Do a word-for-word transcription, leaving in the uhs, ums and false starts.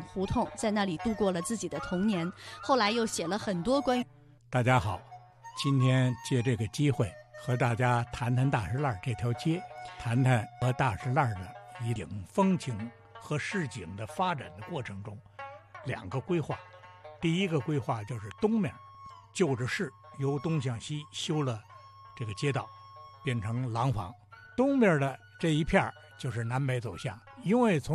胡同，在那里度过了自己的童年。后来又写了很多关于…… 大家好，今天借这个机会和大家谈谈大石烂这条街，谈谈和大石烂的一景风情和市井的发展的过程中两个规划。第一个规划就是东面，就着市由东向西修了这个街道，变成廊坊。东面的这一片就是南北走向，因为从